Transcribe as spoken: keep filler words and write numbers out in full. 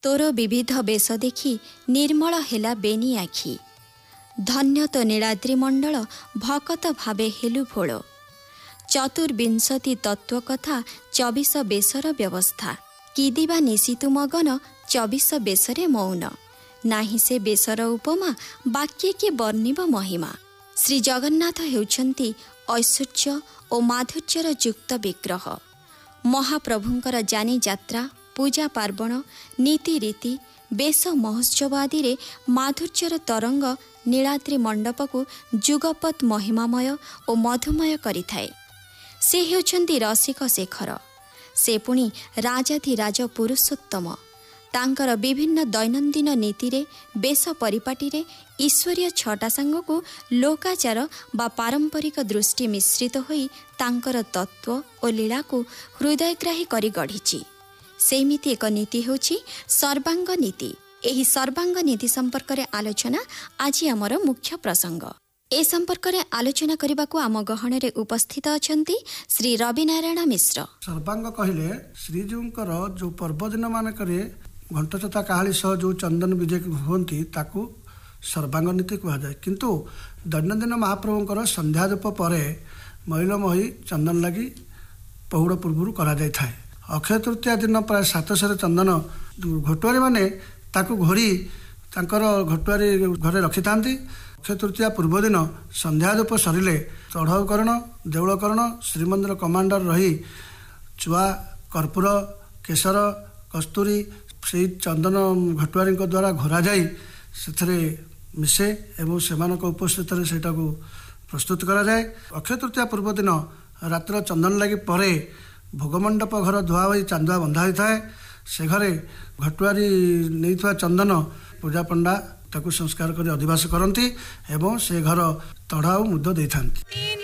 तोर विविध बेश देखि निर्मल हेला बेनी आखि। धन्य तो नीलाद्रि मंडल भकत भावे हेलु भोल। चतुर्विंशति तत्व कथा चौबीस बेशर व्यवस्था। किदिबा निशितु मगन चौबीस बेशरे मौन। नाही से बेशर उपमा वाक्य के वर्णिब महिमा। श्री जगन्नाथ हेउछन्ति ऐश्वर्य और माधुर्यर युक्त विग्रह। महाप्रभुंकर जानी यात्रा पूजा पार्वण नीति रीति बेश महोत्सव आदि रे माधुर्यर तरंग नीलाद्रि मंडप को जुगपत महिमामय और मधुमय करिथाए। से हेउछन्ति रसिक शेखर। से पुणी राजाधिराज पुरुषोत्तम। तांकर विभिन्न दैनन्दिन नीति रे बेश परिपाटी रे ईश्वरीय छटा सांग को लोकाचार बा पारंपरिक दृष्टि मिश्रित होई तांकर तत्व और लीला को हृदयग्राही करी गढ़िछि। सेमिति एक नीति होछि सर्वांग नीति। एही सर्वांग नीति संपर्क रे आलोचना आज आमर मुख्य प्रसंग। ए संपर्क रे आलोचना करबा को आम गहण रे उपस्थित अछंती श्री रवि नारायण मिश्र। सर्वांग कहिले श्रीजीउंकर जो पर्व दिन मानकरे घंटचता काहाली सह जो चंदन विजय होती ताकू सर्वांग नीति कह जाए। किंतु दैनंदिन महाप्रभुंकर संध्यादीप परे महिला मही चंदन लगी पहुड़ पूर्व करा जाय थाए। अक्षय तृतीया दिन प्राय सातशह चंदन घटुआरी माने ताकू घोरी तांकर घटुआरी घरे रखि थांती। अक्षय तृतीया पूर्व दिन संध्यादीप सरिले चढ़ाऊकरण देउलकरण श्रीमंदिर कमांडर रही चुआ कर्पूर केशर कस्तूरी से चंदन घटुआरी द्वारा घोरा जाई से मिसे एवं सेमानक उपस्थित सेटा को प्रस्तुत करा जाए। अक्षय तृतीया पूर्व दिन रात्र चंदन लगी परे भोगमंडप घर धुआ होई चांदुआ बंधा होता है। से घरे घटुआरी नहीं चंदन पूजा पंडा ताकू संस्कार कर अधिवास करती एवं से घर तढ़ाऊ मुद्द देता।